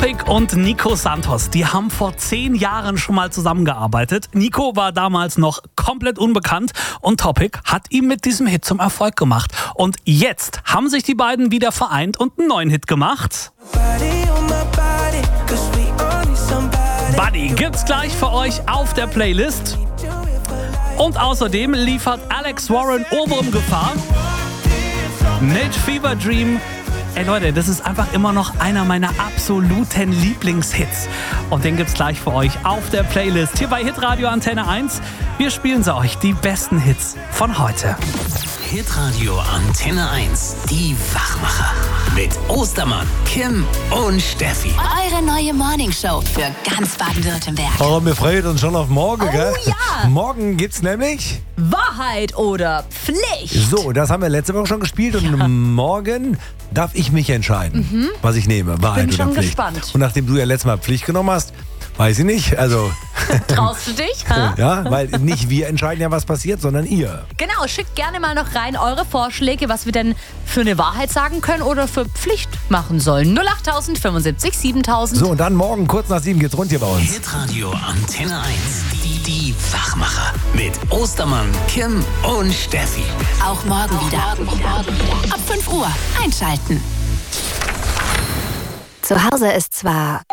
Topic und Nico Santos, die haben vor 10 Jahren schon mal zusammengearbeitet. Nico war damals noch komplett unbekannt und Topic hat ihn mit diesem Hit zum Erfolg gemacht. Und jetzt haben sich die beiden wieder vereint und einen neuen Hit gemacht. Buddy gibt's gleich für euch auf der Playlist. Und außerdem liefert Alex Warren Ohrwurmgefahr mit Fever Dream. Ey Leute, das ist einfach immer noch einer meiner absoluten Lieblingshits. Und den gibt's gleich für euch auf der Playlist hier bei Hitradio Antenne 1. Wir spielen sie euch, die besten Hits von heute. Hitradio Antenne 1, die Wachmacher. Mit Ostermann, Kim und Steffi. Eure neue Morningshow für ganz Baden-Württemberg. Oh, wir freuen uns schon auf morgen, gell? Ja. Morgen gibt's nämlich Wahrheit oder Pflicht. So, das haben wir letzte Woche schon gespielt und morgen darf ich mich entscheiden, was ich nehme, Wahrheit Bin oder schon Pflicht. gespannt. Und nachdem du ja letztes Mal Pflicht genommen hast, weiß ich nicht, also Traust du dich? Ha? ja, weil nicht wir entscheiden ja, was passiert, sondern ihr. Genau, schickt gerne mal noch rein eure Vorschläge, was wir denn für eine Wahrheit sagen können oder für Pflicht machen sollen. 08000 75 7000. So, und dann morgen kurz nach 7 geht's rund hier bei uns. Hitradio Antenne 1, die Wachmacher. Mit Ostermann, Kim und Steffi. Auch morgen wieder. Ab 5 Uhr einschalten. Zu Hause ist zwar...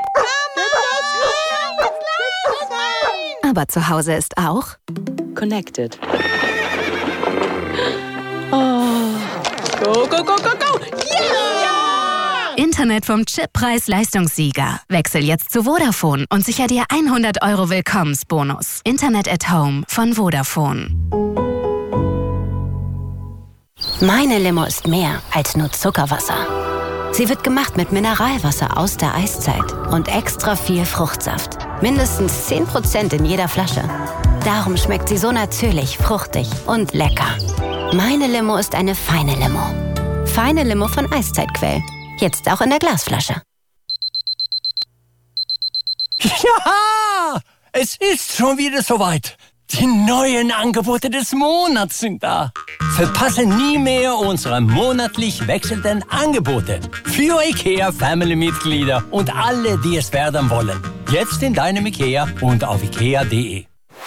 Aber zu Hause ist auch... Connected. Oh. Go, go, go, go, go! Yeah! Internet vom Chip-Preis-Leistungssieger. Wechsel jetzt zu Vodafone und sicher dir 100 € Willkommensbonus. Internet at Home von Vodafone. Meine Limo ist mehr als nur Zuckerwasser. Sie wird gemacht mit Mineralwasser aus der Eiszeit und extra viel Fruchtsaft. Mindestens 10% in jeder Flasche. Darum schmeckt sie so natürlich, fruchtig und lecker. Meine Limo ist eine feine Limo. Feine Limo von Eiszeitquell. Jetzt auch in der Glasflasche. Ja, es ist schon wieder soweit. Die neuen Angebote des Monats sind da. Verpasse nie mehr unsere monatlich wechselnden Angebote. Für IKEA-Family-Mitglieder und alle, die es werden wollen. Jetzt in deinem IKEA und auf ikea.de.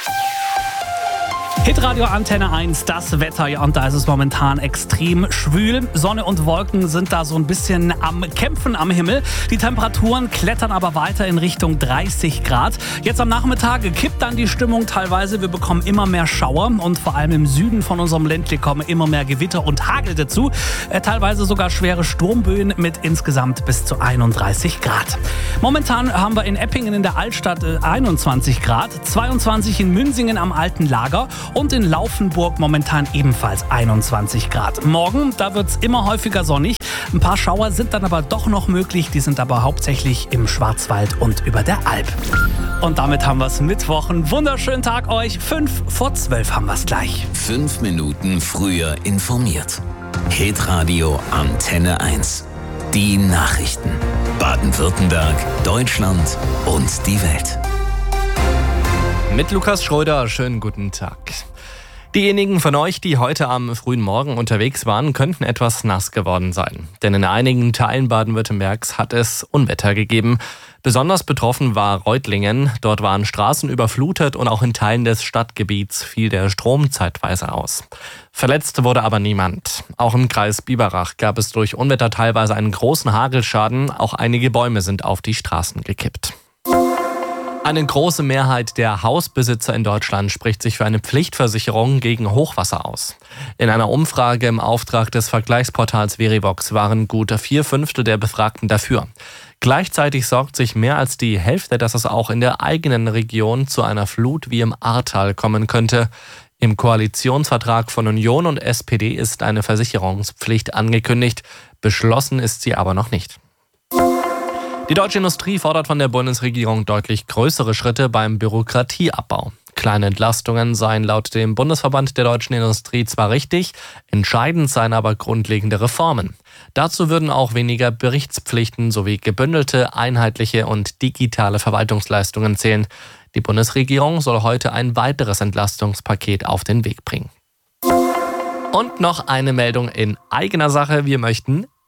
Hitradio Antenne 1, das Wetter. Ja, und da ist es momentan extrem schwül. Sonne und Wolken sind da so ein bisschen am Kämpfen am Himmel. Die Temperaturen klettern aber weiter in Richtung 30 Grad. Jetzt am Nachmittag kippt dann die Stimmung teilweise. Wir bekommen immer mehr Schauer und vor allem im Süden von unserem Ländle kommen immer mehr Gewitter und Hagel dazu. Teilweise sogar schwere Sturmböen mit insgesamt bis zu 31 Grad. Momentan haben wir in Eppingen in der Altstadt 21 Grad, 22 in Münsingen am Alten Lager und in Laufenburg momentan ebenfalls 21 Grad. Morgen, da wird es immer häufiger sonnig. Ein paar Schauer sind dann aber doch noch möglich. Die sind aber hauptsächlich im Schwarzwald und über der Alp. Und damit haben wir es Mittwoch. Einen wunderschönen Tag euch. 11:55 haben wir es gleich. 5 Minuten früher informiert. Hitradio Antenne 1. Die Nachrichten. Baden-Württemberg, Deutschland und die Welt. Mit Lukas Schröder, schönen guten Tag. Diejenigen von euch, die heute am frühen Morgen unterwegs waren, könnten etwas nass geworden sein. Denn in einigen Teilen Baden-Württembergs hat es Unwetter gegeben. Besonders betroffen war Reutlingen. Dort waren Straßen überflutet und auch in Teilen des Stadtgebiets fiel der Strom zeitweise aus. Verletzt wurde aber niemand. Auch im Kreis Biberach gab es durch Unwetter teilweise einen großen Hagelschaden. Auch einige Bäume sind auf die Straßen gekippt. Eine große Mehrheit der Hausbesitzer in Deutschland spricht sich für eine Pflichtversicherung gegen Hochwasser aus. In einer Umfrage im Auftrag des Vergleichsportals Verivox waren gut 4/5 der Befragten dafür. Gleichzeitig sorgt sich mehr als die Hälfte, dass es auch in der eigenen Region zu einer Flut wie im Ahrtal kommen könnte. Im Koalitionsvertrag von Union und SPD ist eine Versicherungspflicht angekündigt. Beschlossen ist sie aber noch nicht. Die deutsche Industrie fordert von der Bundesregierung deutlich größere Schritte beim Bürokratieabbau. Kleine Entlastungen seien laut dem Bundesverband der deutschen Industrie zwar richtig, entscheidend seien aber grundlegende Reformen. Dazu würden auch weniger Berichtspflichten sowie gebündelte, einheitliche und digitale Verwaltungsleistungen zählen. Die Bundesregierung soll heute ein weiteres Entlastungspaket auf den Weg bringen. Und noch eine Meldung in eigener Sache. Wir möchten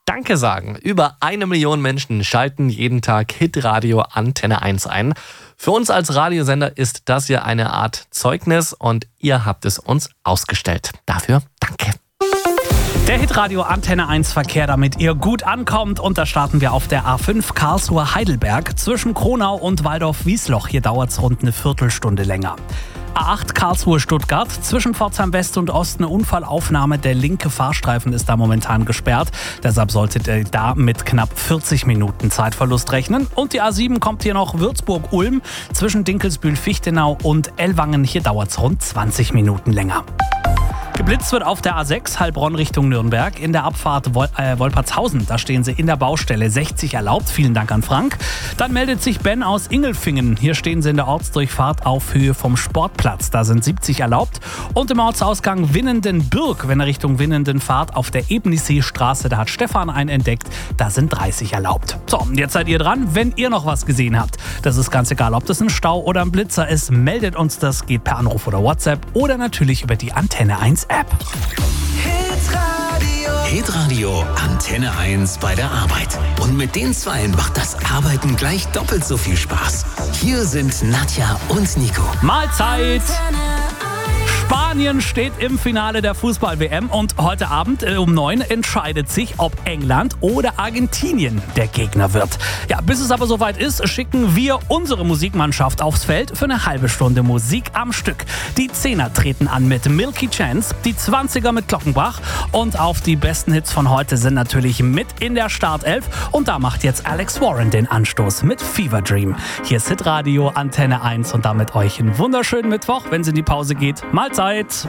Danke sagen. Über 1 Million Menschen schalten jeden Tag Hitradio Antenne 1 ein. Für uns als Radiosender ist das hier eine Art Zeugnis und ihr habt es uns ausgestellt. Dafür danke. Der Hitradio Antenne 1 Verkehr, damit ihr gut ankommt. Und da starten wir auf der A5 Karlsruhe-Heidelberg zwischen Kronau und Waldorf-Wiesloch. Hier dauert es rund eine Viertelstunde länger. A8 Karlsruhe-Stuttgart, zwischen Pforzheim West und Ost eine Unfallaufnahme. Der linke Fahrstreifen ist da momentan gesperrt. Deshalb solltet ihr da mit knapp 40 Minuten Zeitverlust rechnen. Und die A7 kommt hier noch Würzburg-Ulm, zwischen Dinkelsbühl-Fichtenau und Ellwangen. Hier dauert es rund 20 Minuten länger. Geblitzt wird auf der A6 Heilbronn Richtung Nürnberg. In der Abfahrt Wolpertshausen, da stehen sie in der Baustelle. 60 erlaubt. Vielen Dank an Frank. Dann meldet sich Ben aus Ingelfingen. Hier stehen sie in der Ortsdurchfahrt auf Höhe vom Sportplatz. Da sind 70 erlaubt. Und im Ortsausgang Winnenden-Bürg, wenn ihr Richtung Winnenden fahrt, auf der Ebnisseestraße, da hat Stefan einen entdeckt. Da sind 30 erlaubt. So, und jetzt seid ihr dran, wenn ihr noch was gesehen habt. Das ist ganz egal, ob das ein Stau oder ein Blitzer ist. Meldet uns das, geht per Anruf oder WhatsApp oder natürlich über die Antenne 1 App. Hitradio Antenne 1 bei der Arbeit. Und mit den Zweien macht das Arbeiten gleich doppelt so viel Spaß. Hier sind Nadja und Nico. Mahlzeit! Spanien steht im Finale der Fußball-WM und heute Abend um 9 entscheidet sich, ob England oder Argentinien der Gegner wird. Ja, bis es aber soweit ist, schicken wir unsere Musikmannschaft aufs Feld für eine halbe Stunde Musik am Stück. Die 10er treten an mit Milky Chance, die 20er mit Glockenbach und auf die besten Hits von heute sind natürlich mit in der Startelf und da macht jetzt Alex Warren den Anstoß mit Fever Dream. Hier ist Hitradio Antenne 1 und damit euch einen wunderschönen Mittwoch, wenn es in die Pause geht. Mahlzeit!